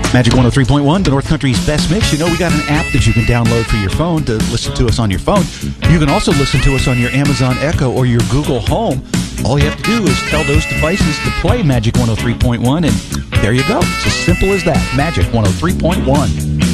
Magic 103.1, the North Country's best mix. You know, we got an app that you can download for your phone to listen to us on your phone. You can also listen to us on your Amazon Echo or your Google Home. All you have to do is tell those devices to play Magic 103.1, and there you go. It's as simple as that. Magic 103.1.